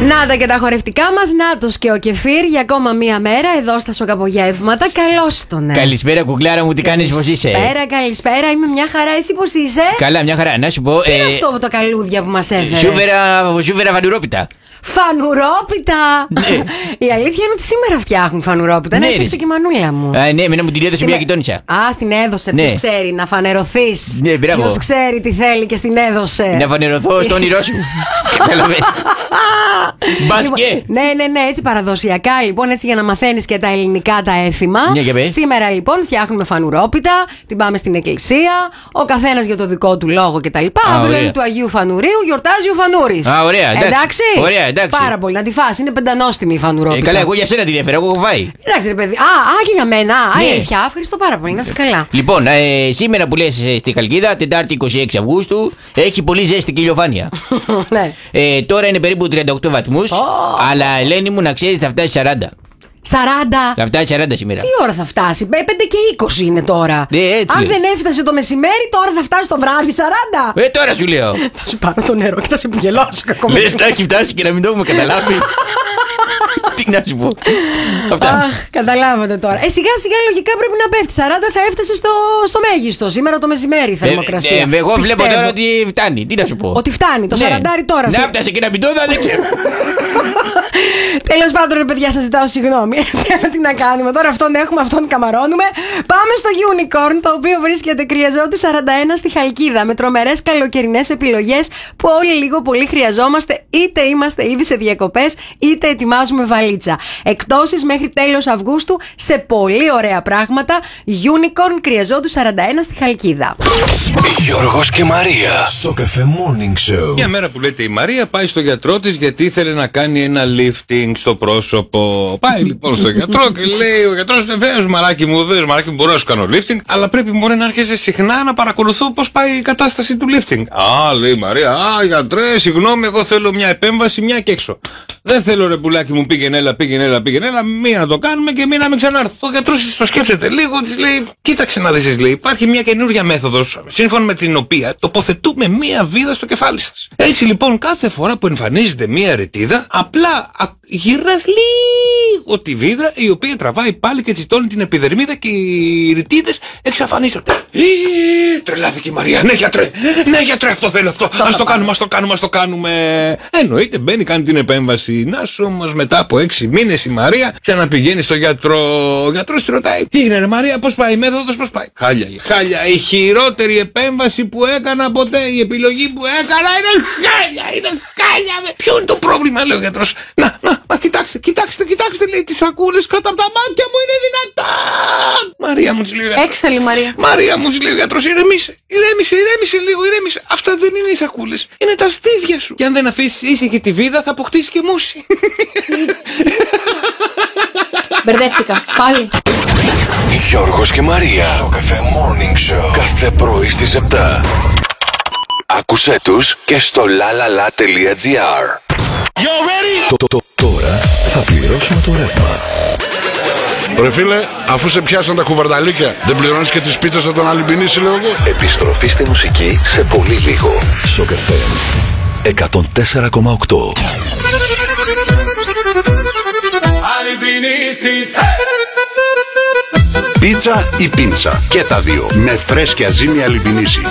Να τα και τα χορευτικά μας, νάτος και ο κεφίρ για ακόμα μία μέρα εδώ στα σοκαπογεύματα. Καλώς τον. Καλησπέρα, κουκλάρα μου, τι κάνεις, πώς είσαι? Καλησπέρα, είμαι μια χαρά. Εσύ πώς είσαι? Καλά, μια χαρά. Να σου πω. Τι είναι αυτό με το καλούδια που μας έφερες? Σούβερα φανουρόπιτα. Φανουρόπιτα! Ναι. Η αλήθεια είναι ότι σήμερα φτιάχνουν φανουρόπιτα. Ναι, έφτιαξε και η μανούλα μου. Ναι, εμένα μου την έδωσε μια γειτόνισσα. Α, στην έδωσε. Ναι. Ποιος ξέρει να φανερωθείς? Ναι, μπράβο. Ποιος ξέρει τι θέλει και στην έδωσε? Να φανερωθώ στο όνειρό σου. Κατάλαβες? Μπασκέ. Ναι, έτσι παραδοσιακά λοιπόν, έτσι για να μαθαίνεις και τα ελληνικά τα έθιμα. Ναι, για πες. Σήμερα λοιπόν φτιάχνουμε φανουρόπιτα, την πάμε στην εκκλησία, ο καθένας για το δικό του λόγο κτλ. Αύριο είναι του Αγίου Φανουρίου, γιορτάζει ο Φανούρης. Α, ωραία, εντάξει. Ωραία, εντάξει. Πάρα πολύ, να τη φας, είναι πεντανόστιμη η φανουρόπιτα. Καλά, εγώ για σένα την έφερα, εγώ έχω φάει. Εντάξει, ρε παιδί. Και για μένα. Αλήθεια, ευχαριστώ πάρα πολύ, να είσαι καλά. Λοιπόν, σήμερα που λες στη Χαλκίδα, Τετάρτη 26 Αυγούστου, έχει πολύ ζέστη και ηλιοφάνεια. Ναι. Τώρα είναι περίπου 38 βαθμούς, αλλά Ελένη μου να ξέρεις θα φτάσει 40. 40. Θα φτάσει 40 σήμερα. Τι ώρα θα φτάσει? 5 και 20 είναι τώρα. Έτσι. Αν δεν έφτασε το μεσημέρι, τώρα θα φτάσει το βράδυ 40. Τώρα σου λέω. Θα σου πάρω το νερό και θα σε πουγελώσω, κακομοίρη. Λες να έχει φτάσει και να μην το έχουμε καταλάβει. Τι να σου πω. Αυτά. Αχ, καταλάβατε τώρα. Σιγά σιγά λογικά πρέπει να πέφτει. 40 θα έφτασε στο μέγιστο σήμερα το μεσημέρι η θερμοκρασία. Εγώ βλέπω τώρα ότι φτάνει. Τι να σου πω. Ότι φτάνει, το 40 τώρα. Να φτάσει και να μην το δω, δεν ξέρω. Τέλος πάντων, ρε παιδιά, σας ζητάω συγγνώμη. Τι να κάνουμε τώρα, αυτόν έχουμε, αυτόν καμαρώνουμε. Πάμε στο Unicorn, το οποίο βρίσκεται Κρυαζότου 41 στη Χαλκίδα, με τρομερές καλοκαιρινές επιλογές που όλοι λίγο πολύ χρειαζόμαστε, είτε είμαστε ήδη σε διακοπές, είτε ετοιμάζουμε βαλίτσα. Εκτόσεις μέχρι τέλος Αυγούστου σε πολύ ωραία πράγματα. Unicorn Κρυαζότου 41 στη Χαλκίδα. Γιώργος και Μαρία, Σοκαφέ Morning Show. Μια μέρα που λέτε η Μαρία πάει στο γιατρό της γιατί ήθελε να κάνει ένα lifting στο πρόσωπο. Πάει λοιπόν στο γιατρό και λέει ο γιατρός: βεβαίως μαράκι μου, μπορώ να σου κάνω lifting, αλλά πρέπει μόνο να έρχεσαι συχνά να παρακολουθώ πώς πάει η κατάσταση του lifting. Α, λέει η Μαρία, γιατρέ, συγγνώμη, εγώ θέλω μια επέμβαση, μια και έξω. Δεν θέλω ρε πουλάκι μου, πήγαινε έλα, μία να το κάνουμε και μία να μην ξανάρθω. Ο γιατρός το σκέφτεται λίγο, της λέει: κοίταξε να δεις, λέει, υπάρχει μια καινούργια μέθοδος, σύμφωνα με την οποία τοποθετούμε μία βίδα στο κεφάλι σας. Έτσι λοιπόν, κάθε φορά που εμφανίζεται μία ρετίδα, απλά γυρνάς λίγο τη βίδα, η οποία τραβάει πάλι και τσιτώνει την επιδερμίδα και οι ρετίδες εξαφανίζονται. Τρελάθηκε η Μαρία. Ναι, γιατρέ, αυτό θέλω, αυτό. Ας το κάνουμε. Εννοείται, μπαίνει, κάνει την επέμβαση. Να σου όμως μετά από 6 μήνες η Μαρία ξαναπηγαίνει στο γιατρό. Ο γιατρός τη ρωτάει: τι είναι, ρε Μαρία, πώς πάει η μέθοδος, πώς πάει? Χάλια. Η χειρότερη επέμβαση που έκανα ποτέ. Η επιλογή που έκανα είναι χάλια. Ποιο είναι το πρόβλημα, λέει ο γιατρός. Να, κοιτάξτε, λέει, τις σακούλες κάτω από τα μάτια μου, είναι δυνατόν. Μαρία μου, της λέει ο γιατρός. Έξαλλη Μαρία. Μαρία μου, της λέει ο γιατρός, ηρέμησε λίγο. Αυτά δεν είναι οι σακούλες, είναι τα στήθια σου. Και αν δεν αφήσεις ήσυχη τη βίδα θα αποκτήσει και μousse. Μπερδεύτηκα, πάλι. Γιώργος και Μαρία, Σοκαφέ Morning Show. Κάθε πρωί στις 7. Άκουσέ τους και στο lalala.gr. Τώρα θα πληρώσουμε το ρεύμα. Ρε φίλε, αφού σε πιάσαν τα κουβαρδαλίκια, δεν πληρώνεις και τις πίτσες από τον Αλυμπινίση, λέω εγώ. Επιστροφή στη μουσική σε πολύ λίγο. Σοκαφέ 104,8. Πίτσα ή πίντσα, και τα δύο, με φρέσκια ζύμη Αλυμπινίση.